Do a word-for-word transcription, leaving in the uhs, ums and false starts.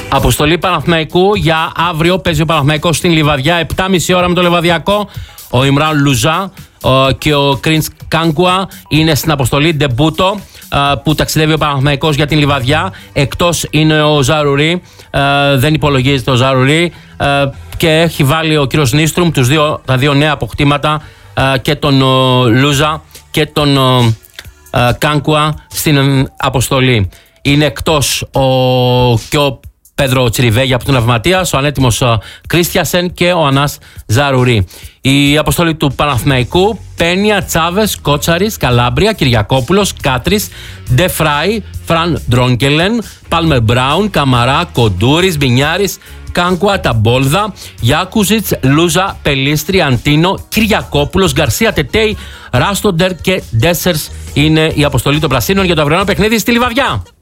Αποστολή Παναθηναϊκού για αύριο. Παίζει ο Παναθηναϊκός στην Λιβαδιά, επτά και μισή ώρα με το Λιβαδιακό. Ο Ιμράν Λουζά και ο Κριντς Κάνκουα είναι στην αποστολή ντεμπούτο που ταξιδεύει ο Παναθηναϊκός για την Λιβαδιά. Εκτός είναι ο Ζαρουρί, δεν υπολογίζεται ο Ζαρουρί και έχει βάλει ο κύριος Νίστρουμ τους δύο, τα δύο νέα αποκτήματα, και τον Λούζα και τον Κάνκουα στην αποστολή. Είναι εκτός ο, και ο Πέδρο Τσιριβέγια από τον Ναυματίας, ο ανέτοιμος Κρίστιασεν και ο Ανάς Ζαρουρί. Η αποστολή του Παναθηναϊκού: Πένια, Τσάβες, Κότσαρης, Καλάμπρια, Κυριακόπουλος, Κάτρης, Ντεφράι, Φραν Ντρόγκελεν, Πάλμερ Μπράουν, Καμαρά, Κοντούρης, Μπινιάρης, Κάνκουα, Ταμπόλδα, Γιάκουζιτς, Λούζα, Πελίστρη, Αντίνο, Κυριακόπουλος, Γκαρσία, Τετέι, Ράστοντερ και Ντέσσερς είναι η αποστολή των Πρασίνων για το αυριανό παιχνίδι στη Λιβαδιά.